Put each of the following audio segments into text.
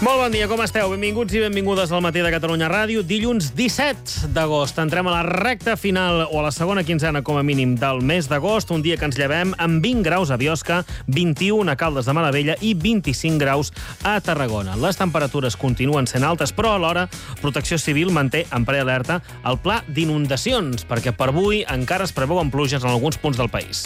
Molt bon dia, com esteu? Benvinguts i benvingudes al Matí de Catalunya Ràdio. Dilluns 17 d'agost. Entrem a la recta final, o a la segona quinzena, com a mínim, del mes d'agost. Un dia que ens llevem amb 20 graus a Biosca, 21 a Caldes de Malavella i 25 graus a Tarragona. Les temperatures continuen sent altes, però alhora Protecció Civil manté en prealerta el pla d'inundacions, perquè per avui encara es preveuen pluges en alguns punts del país.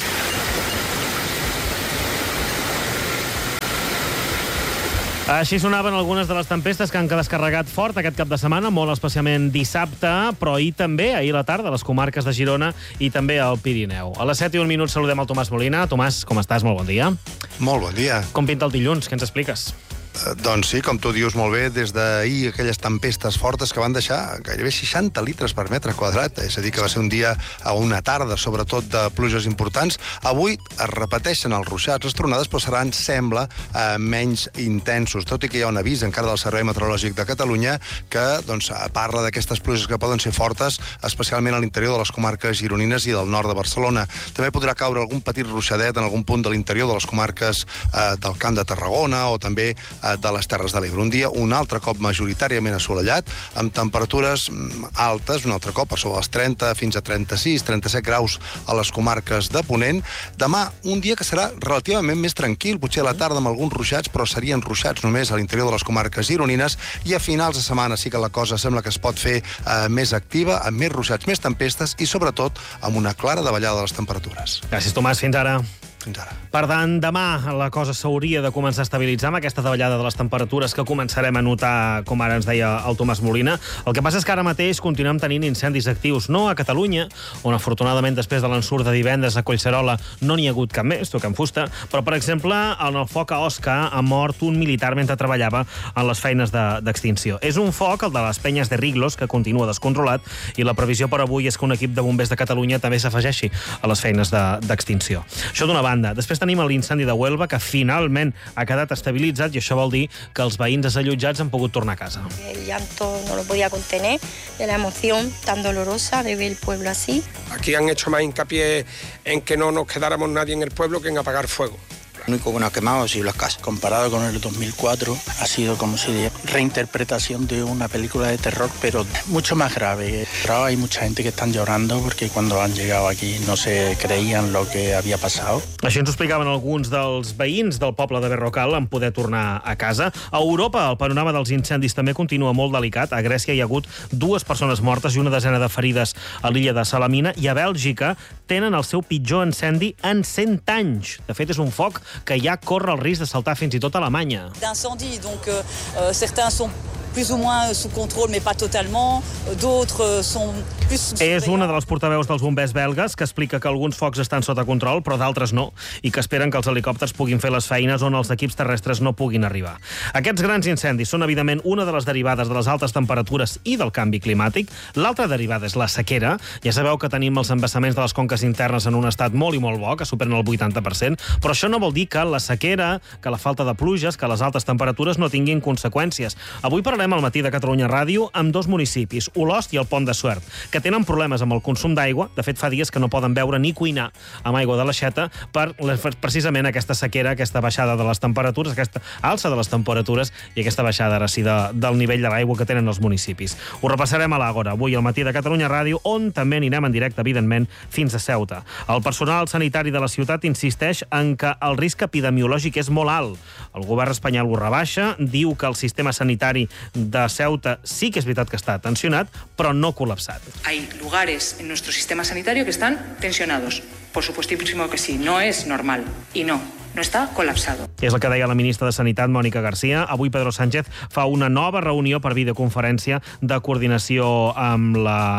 Així sonaven algunes de les tempestes que han descarregat fort aquest cap de setmana, molt especialment dissabte, però ahir també, ahir a la tarda, a les comarques de Girona i també al Pirineu. A les 7:01 saludem el Tomàs Molina. Tomàs, com estàs? Molt bon dia. Molt bon dia. Com pinta el dilluns? Què ens expliques? Doncs sí, com tu dius molt bé, des d'ahir aquelles tempestes fortes que van deixar gairebé 60 litres per metre quadrat, és a dir, que va ser un dia a una tarda, sobretot de pluges importants. Avui es repeteixen els ruixats, les tronades, però seran, sembla, menys intensos, tot i que hi ha un avís encara del Servei Meteorològic de Catalunya que parla d'aquestes pluges que poden ser fortes, especialment a l'interior de les comarques gironines i del nord de Barcelona. També podrà caure algun petit ruixadet en algun punt de l'interior de les comarques del Camp de Tarragona o també de les Terres de l'Ebre. Un dia un altre cop majoritàriament assolellat, amb temperatures altes, un altre cop per sobre els 30 fins a 36, 37 graus a les comarques de Ponent. Demà, un dia que serà relativament més tranquil, potser a la tarda amb alguns ruixats, però serien ruixats només a l'interior de les comarques gironines, i a finals de setmana sí que la cosa sembla que es pot fer més activa, amb més ruixats, més tempestes i sobretot amb una clara davallada de les temperatures. Gràcies, Tomàs. Fins ara. Fins ara. Per tant, demà la cosa s'hauria de començar a estabilitzar amb aquesta davallada de les temperatures que començarem a notar, com ara ens deia el Tomàs Molina. El que passa és que ara mateix continuem tenint incendis actius, no a Catalunya, on afortunadament després de l'ensurt de divendres a Collserola no n'hi ha hagut cap més, toquem fusta, però per exemple en el foc a Osca ha mort un militar mentre treballava en les feines d'extinció. És un foc, el de les Penyes de Riglos, que continua descontrolat, i la previsió per avui és que un equip de bombers de Catalunya també s'afegeixi a les feines d'extinció. Això d'una banda. Després tenim l'incendi de Huelva, que finalment ha quedat estabilitzat, i això vol dir que els veïns desallotjats han pogut tornar a casa. El llanto no lo podía contener de la emoción tan dolorosa de ver el pueblo así. Aquí han hecho más hincapié en que no nos quedáramos nadie en el pueblo que en apagar fuego. Lo único que nos ha quemado ha sido las casas. Comparado con el 2004, ha sido como si de reinterpretación de una película de terror, pero mucho más grave. Pero hay mucha gente que están llorando porque cuando han llegado aquí no se creían lo que había pasado. Això ens ho explicaven alguns dels veïns del poble de Berrocal en poder tornar a casa. A Europa, el panorama dels incendis també continua molt delicat. A Grècia hi ha hagut 2 persones mortes i una desena de ferides a l'illa de Salamina, i a Bèlgica tenen el seu pitjor incendi en 100 anys. De fet, és un foc que ja corre el risc de saltar fins i tot a Alemanya. D'incendie, donc certains sont plus ou moins sous contrôle, mais pas totalement. D'autres sont plus... És una de les portaveus dels bombers belgues que explica que alguns focs estan sota control, però d'altres no, i que esperen que els helicòpters puguin fer les feines on els equips terrestres no puguin arribar. Aquests grans incendis són, evidentment, una de les derivades de les altes temperatures i del canvi climàtic. L'altra derivada és la sequera. Ja sabeu que tenim els embassaments de les conques internes en un estat molt i molt bo, que superen el 80%, però això no vol dir que la sequera, que la falta de pluges, que les altes temperatures no tinguin conseqüències. Avui parlarem al Matí de Catalunya Ràdio amb 2 municipis, Olost i el Pont de Suert, que tenen problemes amb el consum d'aigua. De fet, fa dies que no poden beure ni cuinar amb aigua de l'aixeta per precisament aquesta sequera, aquesta baixada de les temperatures, aquesta alça de les temperatures i aquesta baixada, ara sí, del nivell de l'aigua que tenen els municipis. Ho repassarem a l'Àgora, avui al Matí de Catalunya Ràdio, on també anirem en directe, evidentment, fins a Ceuta. El personal sanitari de la ciutat insisteix en que el risc epidemiològic és molt alt. El govern espanyol ho rebaixa, diu que el sistema sanitari de Ceuta sí que és veritat que està tensionat, però no col·lapsat. Hay lugares en nuestro sistema sanitario que están tensionados. Por supuestísimo que sí, no es normal. Y no està colapsado. És el que deia la ministra de Sanitat, Mònica Garcia. Avui Pedro Sánchez fa una nova reunió per videoconferència de coordinació amb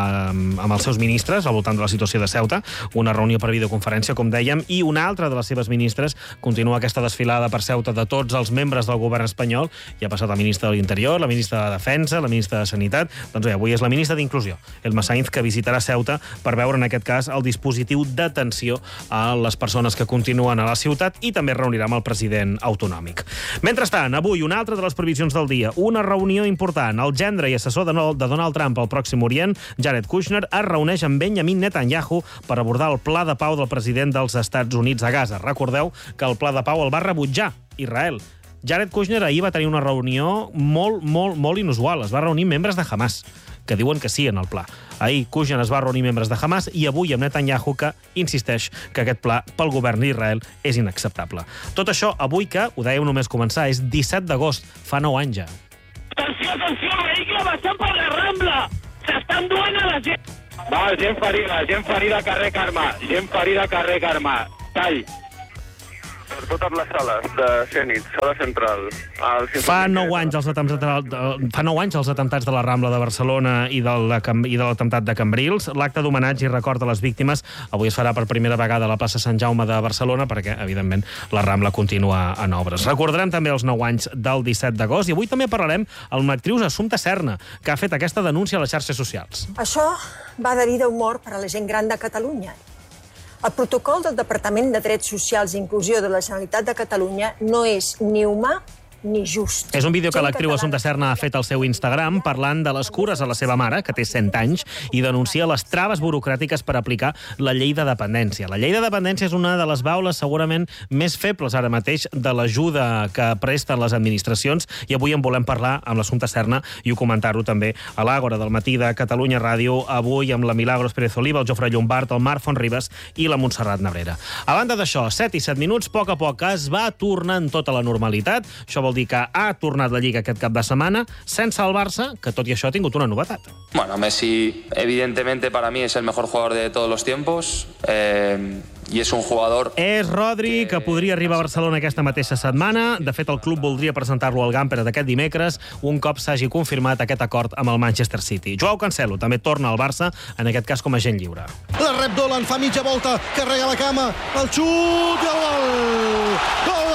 els seus ministres al voltant de la situació de Ceuta. Una reunió per videoconferència, com dèiem, i una altra de les seves ministres continua aquesta desfilada per Ceuta de tots els membres del govern espanyol. Ja ha passat la ministra de l'Interior, la ministra de Defensa, la ministra de Sanitat. Doncs bé, avui és la ministra d'Inclusió, Elma Sainz, que visitarà Ceuta per veure, en aquest cas, el dispositiu d'atenció a les persones que continuen a la ciutat, i també es reunirà amb el president autonòmic. Mentrestant, avui una altra de les previsions del dia, una reunió important. El gendre i assessor de Donald Trump al Pròxim Orient, Jared Kushner, es reuneix amb Benjamin Netanyahu per abordar el pla de pau del president dels Estats Units a Gaza. Recordeu que el pla de pau el va rebutjar Israel. Jared Kushner ahir va tenir una reunió molt inusual. Es va reunir membres de Hamas, que diuen que sí en el pla. Ahir Kushner es va reunir membres de Hamas i avui amb Netanyahu, que insisteix que aquest pla pel govern d'Israel és inacceptable. Tot això avui que, ho dèieu només començar, és 17 d'agost, fa 9 anys ja. Atenció, vehicle passant per la Rambla! S'estan duent a la gent! Va, gent ferida, carrer carrer Carme. Tall. Per totes les sales de Zenit, sala central... Fa 9 anys els atemptats de la Rambla de Barcelona i de l'atemptat de Cambrils. L'acte d'homenatge i record a les víctimes avui es farà per primera vegada a la plaça Sant Jaume de Barcelona perquè, evidentment, la Rambla continua en obres. Recordarem també els 9 anys del 17 d'agost i avui també parlarem amb l'actriu Assumpta Serna, que ha fet aquesta denúncia a les xarxes socials. Això va de vida o mort per a la gent gran de Catalunya. El protocol del Departament de Drets Socials i Inclusió de la Generalitat de Catalunya no és ni humà ni just. És un vídeo que l'actriu Assumpta Serna ha fet al seu Instagram parlant de les cures a la seva mare, que té 100 anys, i denuncia les traves burocràtiques per aplicar la llei de dependència. La llei de dependència és una de les baules segurament més febles ara mateix de l'ajuda que presten les administracions i avui en volem parlar amb l'Assumpta Serna i ho comentar-ho també a l'Àgora del matí de Catalunya Ràdio, avui amb la Milagros Pérez Oliva, el Jofre Llombart, el Marc Fonribas i la Montserrat Nebrera. A banda d'això, 7 i 7 minuts, a poc es va tornant tota la normalitat. Això vol dir que ha tornat la Lliga aquest cap de setmana sense el Barça, que tot i això ha tingut una novetat. Bueno, Messi evidentemente para mí es el mejor jugador de todos los tiempos y es un jugador... És Rodri, que podria arribar a Barcelona aquesta mateixa setmana. De fet, el club voldria presentar-lo al Gamper d'aquest dimecres, un cop s'hagi confirmat aquest acord amb el Manchester City. Joao Cancelo també torna al Barça, en aquest cas com a agent lliure. La rep Dolan, fa mitja volta, carrega la cama, el xut i el gol! Gol!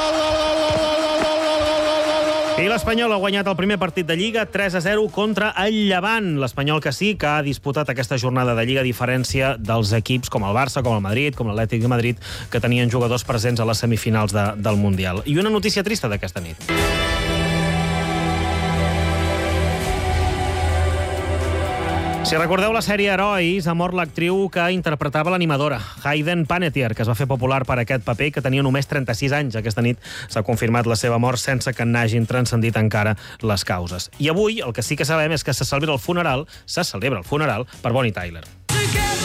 I l'Espanyol ha guanyat el primer partit de Lliga 3-0 contra el Llevant. L'Espanyol que sí que ha disputat aquesta jornada de Lliga a diferència dels equips com el Barça, com el Madrid, com l'Atlètic de Madrid, que tenien jugadors presents a les semifinals del Mundial. I una notícia trista d'aquesta nit. Si recordeu la sèrie Herois, ha mort l'actriu que interpretava l'animadora, Hayden Panettiere, que es va fer popular per aquest paper i que tenia només 36 anys. Aquesta nit s'ha confirmat la seva mort sense que n'hagin transcendit encara les causes. I avui el que sí que sabem és que se celebra el funeral per Bonnie Tyler.